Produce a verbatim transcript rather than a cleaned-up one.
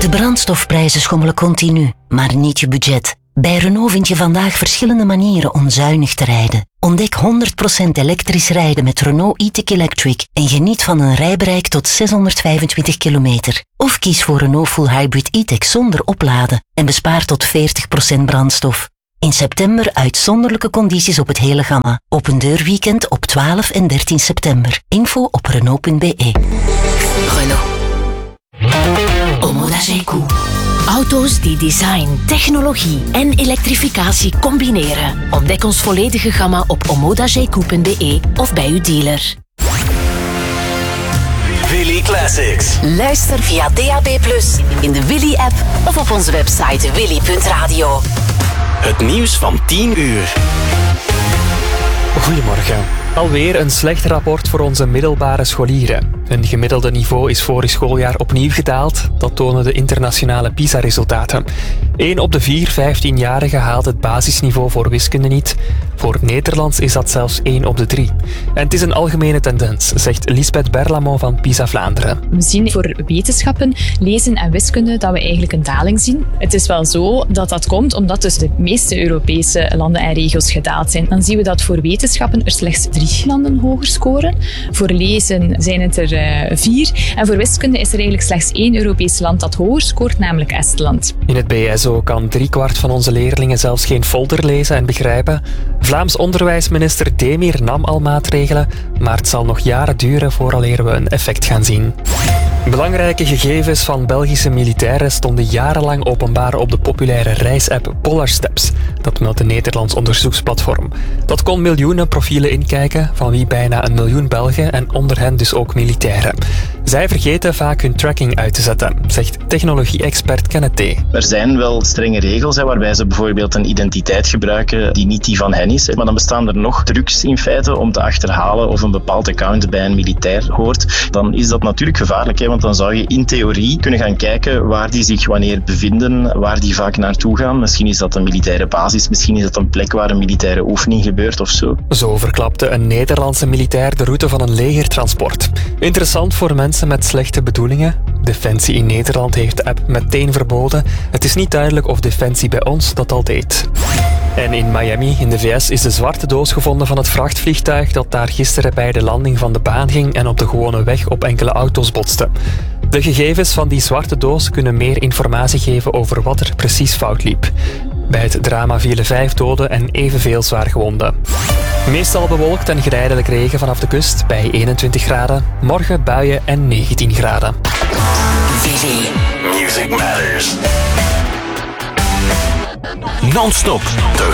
De brandstofprijzen schommelen continu, maar niet je budget. Bij Renault vind je vandaag verschillende manieren om zuinig te rijden. Ontdek honderd procent elektrisch rijden met Renault e-tech Electric en geniet van een rijbereik tot zeshonderdvijfentwintig kilometer. Of kies voor Renault Full Hybrid e-tech zonder opladen en bespaar tot veertig procent brandstof. In september uitzonderlijke condities op het hele gamma. Open deurweekend op twaalf en dertien september. Info op Renault punt be. Renault. Omoda G Q. Auto's die design, technologie en elektrificatie combineren. Ontdek ons volledige gamma op omoda g q punt be of bij uw dealer. Willy Classics. Luister via D A B plus, in de Willy-app of op onze website willy punt radio. Het nieuws van tien uur. Goedemorgen. Alweer een slecht rapport voor onze middelbare scholieren. Hun gemiddelde niveau is vorig schooljaar opnieuw gedaald. Dat tonen de internationale PISA-resultaten. één op de vier vijftienjarigen haalt het basisniveau voor wiskunde niet. Voor Nederlands is dat zelfs één op de drie. En het is een algemene tendens, zegt Lisbeth Berlamont van PISA Vlaanderen. We zien voor wetenschappen, lezen en wiskunde dat we eigenlijk een daling zien. Het is wel zo dat dat komt omdat dus de meeste Europese landen en regio's gedaald zijn. Dan zien we dat voor wetenschappen er slechts drie landen hoger scoren. Voor lezen zijn het er uh, vier. En voor wiskunde is er eigenlijk slechts één Europees land dat hoger scoort, namelijk Estland. In het B S O kan driekwart van onze leerlingen zelfs geen folder lezen en begrijpen. Vlaams onderwijsminister Demir nam al maatregelen, maar het zal nog jaren duren vooraleer we een effect gaan zien. Belangrijke gegevens van Belgische militairen stonden jarenlang openbaar op de populaire reisapp Polarsteps. Dat meldt een Nederlands onderzoeksplatform. Dat kon miljoenen profielen inkijken, van wie bijna een miljoen Belgen en onder hen dus ook militairen. Zij vergeten vaak hun tracking uit te zetten, zegt technologie-expert Kenneth T. Er zijn wel strenge regels hè, waarbij ze bijvoorbeeld een identiteit gebruiken die niet die van hen is. Hè. Maar dan bestaan er nog trucs in feite om te achterhalen of een bepaald account bij een militair hoort. Dan is dat natuurlijk gevaarlijk, hè, want dan zou je in theorie kunnen gaan kijken waar die zich wanneer bevinden, waar die vaak naartoe gaan. Misschien is dat een militaire basis, misschien is dat een plek waar een militaire oefening gebeurt of zo. Zo verklapte een Nederlandse militair de route van een legertransport. Interessant voor mensen met slechte bedoelingen. Defensie in Nederland heeft de app meteen verboden. Het is niet duidelijk of Defensie bij ons dat al deed. En in Miami, in de V S, is de zwarte doos gevonden van het vrachtvliegtuig dat daar gisteren bij de landing van de baan ging en op de gewone weg op enkele auto's botste. De gegevens van die zwarte doos kunnen meer informatie geven over wat er precies fout liep. Bij het drama vielen vijf doden en evenveel zwaargewonden. Meestal bewolkt en geleidelijk regen vanaf de kust bij eenentwintig graden. Morgen buien en negentien graden. Music Matters. Non-stop.